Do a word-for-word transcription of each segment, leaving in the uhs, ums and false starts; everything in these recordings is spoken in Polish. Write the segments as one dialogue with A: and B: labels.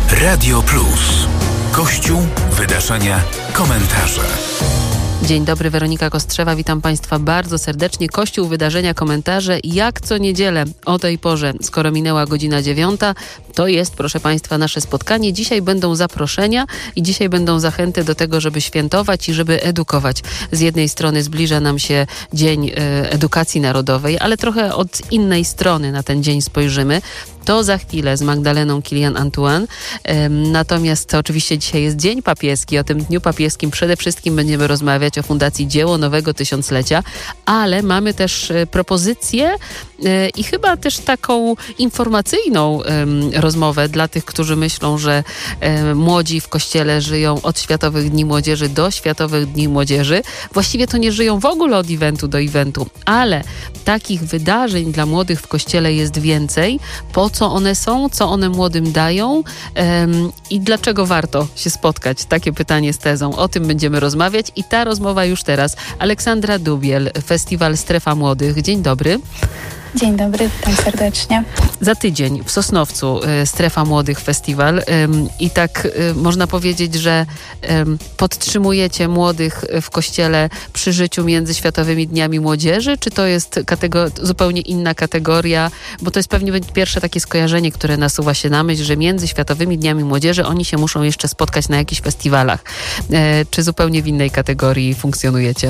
A: Radio Plus. Kościół, wydarzenia, komentarze.
B: Dzień dobry, Weronika Kostrzewa, witam Państwa bardzo serdecznie. Kościół, wydarzenia, komentarze, jak co niedzielę o tej porze, skoro minęła godzina dziewiąta, to jest, proszę Państwa, nasze spotkanie. Dzisiaj będą zaproszenia i dzisiaj będą zachęty do tego, żeby świętować i żeby edukować. Z jednej strony zbliża nam się Dzień Edukacji Narodowej, ale trochę od innej strony na ten dzień spojrzymy. To za chwilę z Magdaleną Kilian-Antoine. Natomiast oczywiście dzisiaj jest Dzień Papieski. O tym Dniu Papieskim przede wszystkim będziemy rozmawiać o Fundacji Dzieło Nowego Tysiąclecia, ale mamy też propozycję i chyba też taką informacyjną rozmowę dla tych, którzy myślą, że młodzi w Kościele żyją od Światowych Dni Młodzieży do Światowych Dni Młodzieży. Właściwie to nie żyją w ogóle od eventu do eventu, ale takich wydarzeń dla młodych w Kościele jest więcej. Po co one są, co one młodym dają um, i dlaczego warto się spotkać? Takie pytanie z tezą. O tym będziemy rozmawiać i ta rozmowa już teraz. Aleksandra Dubiel, Festiwal Strefa Młodych. Dzień dobry.
C: Dzień dobry, witam serdecznie.
B: Za tydzień w Sosnowcu y, Strefa Młodych Festiwal y, i tak y, można powiedzieć, że y, podtrzymujecie młodych w Kościele przy życiu między Światowymi Dniami Młodzieży, czy to jest kategor- zupełnie inna kategoria, bo to jest pewnie pierwsze takie skojarzenie, które nasuwa się na myśl, że między Światowymi Dniami Młodzieży oni się muszą jeszcze spotkać na jakichś festiwalach. Y, czy zupełnie w innej kategorii funkcjonujecie?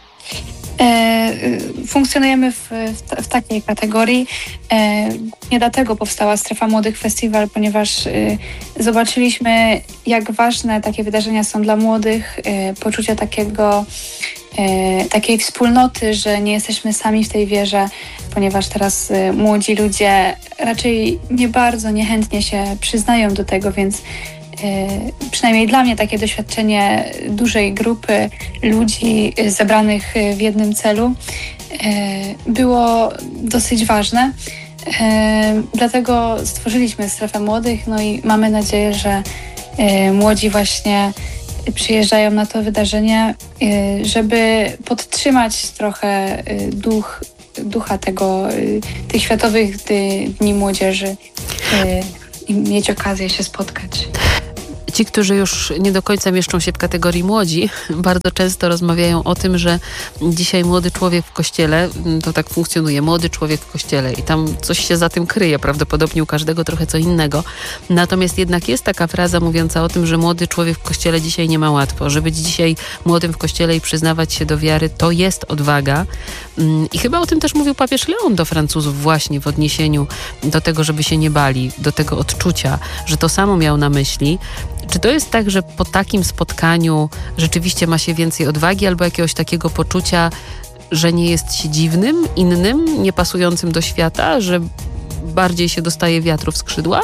C: Funkcjonujemy w, w, w takiej kategorii. Nie dlatego powstała Strefa Młodych Festiwal, ponieważ zobaczyliśmy, jak ważne takie wydarzenia są dla młodych, poczucie takiego, takiej wspólnoty, że nie jesteśmy sami w tej wierze, ponieważ teraz młodzi ludzie raczej nie bardzo niechętnie się przyznają do tego, więc przynajmniej dla mnie takie doświadczenie dużej grupy ludzi zebranych w jednym celu było dosyć ważne. Dlatego stworzyliśmy Strefę Młodych, no i mamy nadzieję, że młodzi właśnie przyjeżdżają na to wydarzenie, żeby podtrzymać trochę duch, ducha tego, tych Światowych Dni Młodzieży i mieć okazję się spotkać.
B: Ci, którzy już nie do końca mieszczą się w kategorii młodzi, bardzo często rozmawiają o tym, że dzisiaj młody człowiek w Kościele, to tak funkcjonuje, młody człowiek w Kościele i tam coś się za tym kryje, prawdopodobnie u każdego trochę co innego. Natomiast jednak jest taka fraza mówiąca o tym, że młody człowiek w Kościele dzisiaj nie ma łatwo. Że być dzisiaj młodym w Kościele i przyznawać się do wiary, to jest odwaga. I chyba o tym też mówił papież Leon do Francuzów właśnie w odniesieniu do tego, żeby się nie bali, do tego odczucia, że to samo miał na myśli. Czy to jest tak, że po takim spotkaniu rzeczywiście ma się więcej odwagi albo jakiegoś takiego poczucia, że nie jest się dziwnym, innym, niepasującym do świata, że bardziej się dostaje wiatru w skrzydła?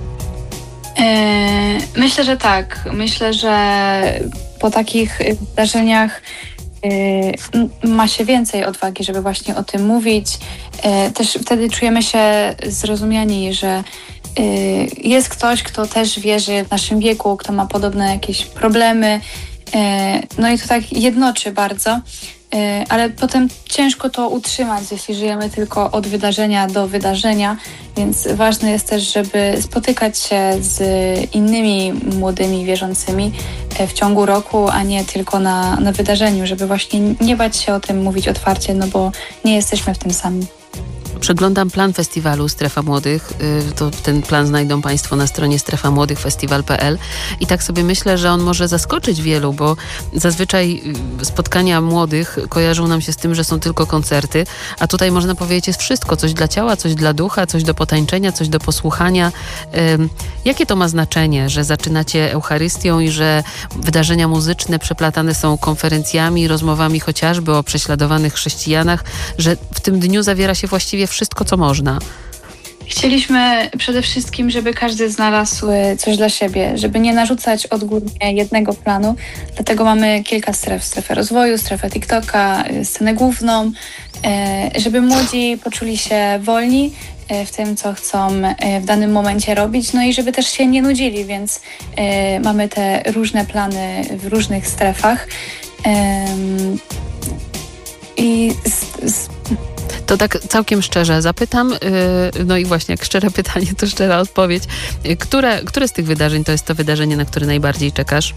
C: Yy, myślę, że tak. Myślę, że po takich wydarzeniach yy, ma się więcej odwagi, żeby właśnie o tym mówić. Yy, też wtedy czujemy się zrozumiani, że jest ktoś, kto też wierzy w naszym wieku, kto ma podobne jakieś problemy. No i to tak jednoczy bardzo, ale potem ciężko to utrzymać, jeśli żyjemy tylko od wydarzenia do wydarzenia, więc ważne jest też, żeby spotykać się z innymi młodymi wierzącymi w ciągu roku, a nie tylko na, na wydarzeniu, żeby właśnie nie bać się o tym mówić otwarcie, no bo nie jesteśmy w tym sami.
B: Przeglądam plan festiwalu Strefa Młodych. To ten plan znajdą Państwo na stronie strefa młodych festiwal kropka p l i tak sobie myślę, że on może zaskoczyć wielu, bo zazwyczaj spotkania młodych kojarzą nam się z tym, że są tylko koncerty, a tutaj można powiedzieć jest wszystko, coś dla ciała, coś dla ducha, coś do potańczenia, coś do posłuchania. Jakie to ma znaczenie, że zaczynacie Eucharystią i że wydarzenia muzyczne przeplatane są konferencjami, rozmowami chociażby o prześladowanych chrześcijanach, że w tym dniu zawiera się właściwie wszystko, co można?
C: Chcieliśmy przede wszystkim, żeby każdy znalazł coś dla siebie, żeby nie narzucać odgórnie jednego planu. Dlatego mamy kilka stref. Strefę rozwoju, strefę TikToka, scenę główną, żeby młodzi poczuli się wolni w tym, co chcą w danym momencie robić, no i żeby też się nie nudzili, więc mamy te różne plany w różnych strefach. I z, z
B: To tak całkiem szczerze zapytam, no i właśnie jak szczere pytanie, to szczera odpowiedź. Które, które z tych wydarzeń to jest to wydarzenie, na które najbardziej czekasz?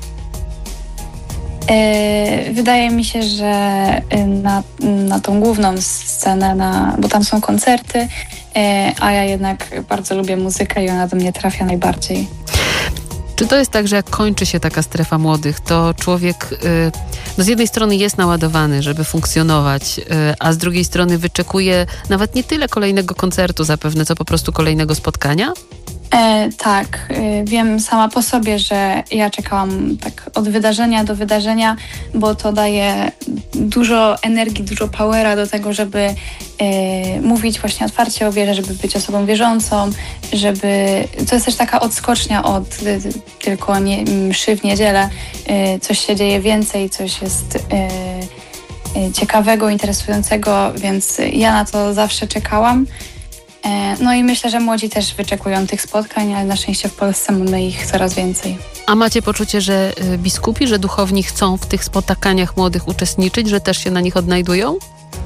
C: Wydaje mi się, że na, na tą główną scenę, na, bo tam są koncerty, a ja jednak bardzo lubię muzykę i ona do mnie trafia najbardziej.
B: Czy to jest tak, że jak kończy się taka strefa młodych, to człowiek no z jednej strony jest naładowany, żeby funkcjonować, a z drugiej strony wyczekuje nawet nie tyle kolejnego koncertu zapewne, co po prostu kolejnego spotkania?
C: E, tak, e, wiem sama po sobie, że ja czekałam tak od wydarzenia do wydarzenia, bo to daje dużo energii, dużo powera do tego, żeby e, mówić właśnie otwarcie o wierze, żeby być osobą wierzącą, żeby... To jest też taka odskocznia od e, tylko nie, mszy w niedzielę. E, coś się dzieje więcej, coś jest e, e, ciekawego, interesującego, więc ja na to zawsze czekałam. No i myślę, że młodzi też wyczekują tych spotkań, ale na szczęście w Polsce mamy ich coraz więcej.
B: A macie poczucie, że biskupi, że duchowni chcą w tych spotkaniach młodych uczestniczyć, że też się na nich odnajdują?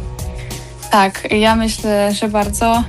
C: Tak, ja myślę, że bardzo.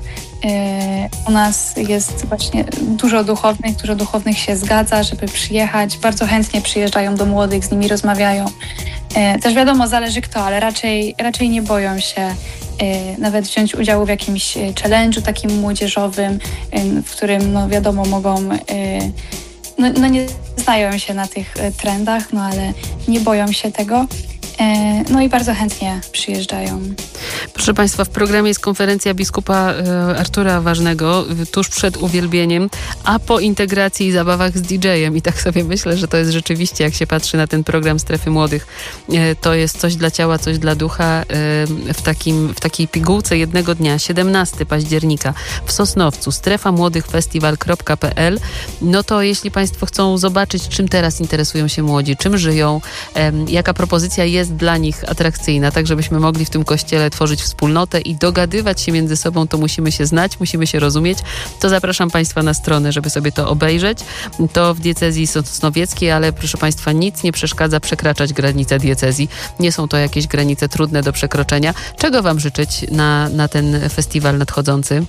C: U nas jest właśnie dużo duchownych, dużo duchownych się zgadza, żeby przyjechać. Bardzo chętnie przyjeżdżają do młodych, z nimi rozmawiają. Też wiadomo, zależy kto, ale raczej, raczej nie boją się nawet wziąć udziału w jakimś challenge'u takim młodzieżowym, w którym no wiadomo mogą, no, no nie znają się na tych trendach, no ale nie boją się tego. No i bardzo chętnie przyjeżdżają.
B: Proszę Państwa, w programie jest konferencja biskupa Artura Ważnego tuż przed uwielbieniem, a po integracji i zabawach z didżejem. I tak sobie myślę, że to jest rzeczywiście, jak się patrzy na ten program Strefy Młodych, to jest coś dla ciała, coś dla ducha w, takim, w takiej pigułce jednego dnia, siedemnastego października w Sosnowcu, strefa młodych festiwal kropka p l. No to jeśli Państwo chcą zobaczyć, czym teraz interesują się młodzi, czym żyją, jaka propozycja jest dla nich atrakcyjna, tak żebyśmy mogli w tym kościele tworzyć wspólnotę i dogadywać się między sobą, to musimy się znać, musimy się rozumieć. To zapraszam Państwa na stronę, żeby sobie to obejrzeć. To w diecezji sosnowieckiej, ale proszę Państwa, nic nie przeszkadza przekraczać granice diecezji. Nie są to jakieś granice trudne do przekroczenia. Czego Wam życzyć na, na ten festiwal nadchodzący?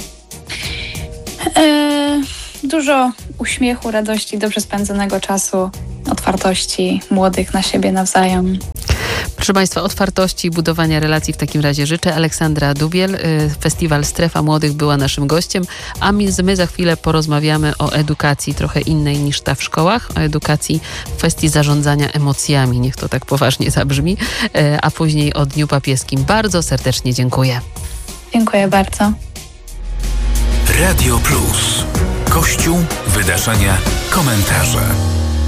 C: Eee, dużo uśmiechu, radości, dobrze spędzonego czasu, otwartości młodych na siebie nawzajem.
B: Proszę Państwa, otwartości i budowania relacji w takim razie życzę. Aleksandra Dubiel, Festiwal Strefa Młodych była naszym gościem, a my, my za chwilę porozmawiamy o edukacji trochę innej niż ta w szkołach, o edukacji w kwestii zarządzania emocjami, niech to tak poważnie zabrzmi, a później o Dniu Papieskim. Bardzo serdecznie dziękuję.
C: Dziękuję bardzo.
A: Radio Plus. Kościół, wydarzenia, komentarze.